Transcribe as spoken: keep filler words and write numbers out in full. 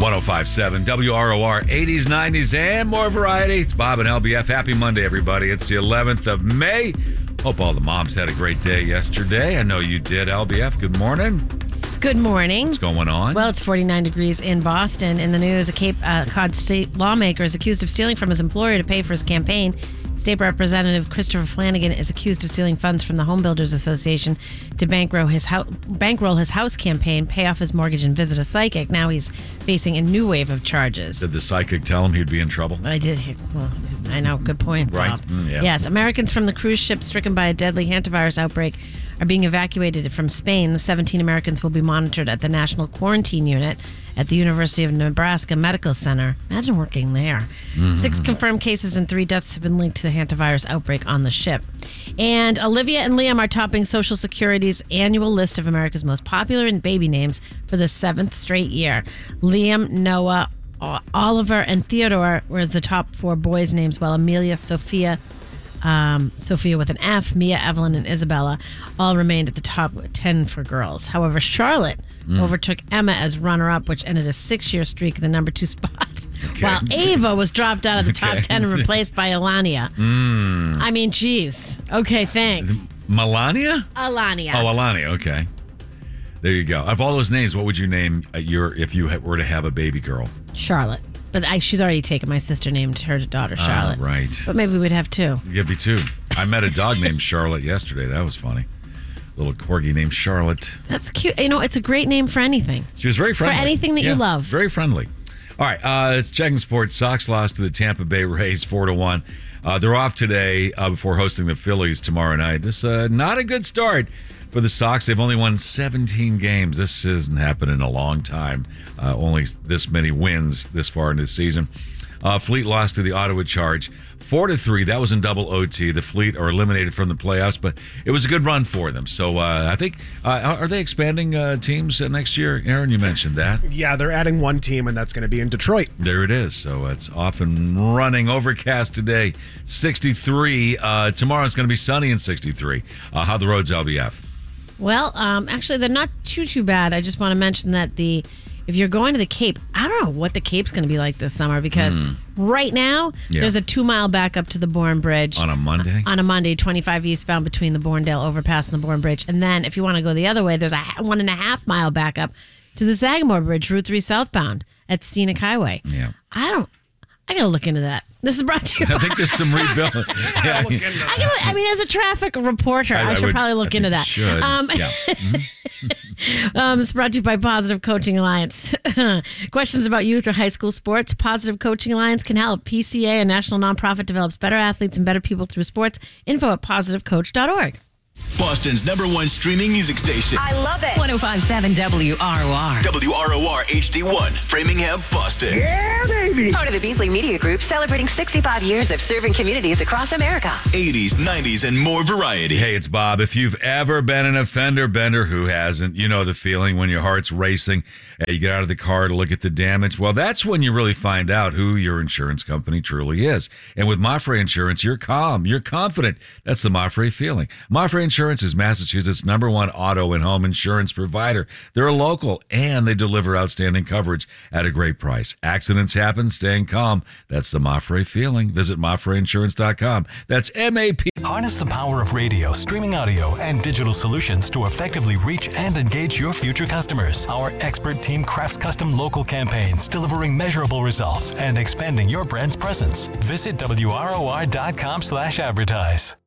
oh five point seven W R O R, eighties, nineties, and more variety. It's Bob and L B F. Happy Monday, everybody. It's the eleventh of May. Hope all the moms had a great day yesterday. I know you did, L B F. Good morning. Good morning. What's going on? Well, it's forty-nine degrees in Boston. In the news, a Cape uh, Cod state lawmaker is accused of stealing from his employer to pay for his campaign. State Representative Christopher Flanagan is accused of stealing funds from the Home Builders Association to bankroll his, ho- bankroll his house campaign, pay off his mortgage, and visit a psychic. Now he's facing a new wave of charges. Did the psychic tell him he'd be in trouble? I did. Well, I know. Good point, Bob. Right? Mm, yeah. Yes. Americans from the cruise ship stricken by a deadly hantavirus outbreak are being evacuated from Spain. The seventeen Americans will be monitored at the National Quarantine Unit at the University of Nebraska Medical Center. Imagine working there. Mm-hmm. Six confirmed cases and three deaths have been linked to the hantavirus outbreak on the ship. And Olivia and Liam are topping Social Security's annual list of America's most popular baby names for the seventh straight year. Liam, Noah, Oliver, and Theodore were the top four boys' names, while Amelia, Sophia, Um, Sophia with an F, Mia, Evelyn, and Isabella all remained at the top ten for girls. However, Charlotte mm. overtook Emma as runner-up, which ended a six-year streak in the number two spot, okay. while Ava was dropped out of the top okay. ten and replaced by Elania. Mm. I mean, geez. Okay, thanks. Melania? Elania. Oh, Elania, okay. There you go. Of all those names, what would you name your if you were to have a baby girl? Charlotte. But I, she's already taken. My sister named her daughter Charlotte. Uh, right. But maybe we'd have two. Give me two. I met a dog named Charlotte yesterday. That was funny. Little corgi named Charlotte. That's cute. You know, it's a great name for anything. She was very friendly. For anything that yeah, you love. Very friendly. All right. Uh, it's checking sports. Sox lost to the Tampa Bay Rays four to one. Uh, they're off today uh, before hosting the Phillies tomorrow night. This uh, not a good start for the Sox. They've only won seventeen games. This hasn't happened in a long time. Uh, only this many wins this far into the season. Uh, Fleet lost to the Ottawa Charge four to three. That was in double O T. The Fleet are eliminated from the playoffs, but it was a good run for them. So uh, I think, uh, are they expanding uh, teams next year? Aaron, you mentioned that. Yeah, they're adding one team, and that's going to be in Detroit. There it is. So it's off and running. Overcast today, sixty-three. Uh, tomorrow it's going to be sunny and sixty-three. Uh, how the roads, L B F? Well, um, actually, they're not too, too bad. I just want to mention that the if you're going to the Cape, I don't know what the Cape's going to be like this summer because mm. right now, yeah. there's a two-mile backup to the Bourne Bridge. On a Monday? On a Monday, twenty-five eastbound between the Bournedale Overpass and the Bourne Bridge. And then if you want to go the other way, there's a one and a half mile backup to the Sagamore Bridge, Route three southbound at Scenic Highway. Yeah. I don't, I got to look into that. This is brought to you by... I think there's some rebuilding. yeah, I, gotta, I mean, as a traffic reporter, I, I, I should would, probably look I into that. Should. Um, yeah. Mm-hmm. um, it's brought to you by Positive Coaching Alliance. Questions about youth or high school sports? Positive Coaching Alliance can help. P C A, a national nonprofit, develops better athletes and better people through sports. Info at positive coach dot org. Boston's number one streaming music station. I love it. one oh five point seven W R O R. W R O R H D one, Framingham, Boston. Yeah, baby. Part of the Beasley Media Group, celebrating sixty-five years of serving communities across America. eighties, nineties, and more variety. Hey, it's Bob. If you've ever been an offender bender, who hasn't? You know the feeling when your heart's racing and you get out of the car to look at the damage. Well, that's when you really find out who your insurance company truly is. And with Mafre Insurance, you're calm. You're confident. That's the Mafre feeling. Mafre Insurance is Massachusetts' number one auto and home insurance provider. They're a local, and they deliver outstanding coverage at a great price. Accidents happen, staying calm. That's the Mafre feeling. Visit mafre insurance dot com. That's M A P. Harness the power of radio, streaming audio, and digital solutions to effectively reach and engage your future customers. Our expert team crafts custom local campaigns, delivering measurable results and expanding your brand's presence. Visit W R O R dot com slash advertise.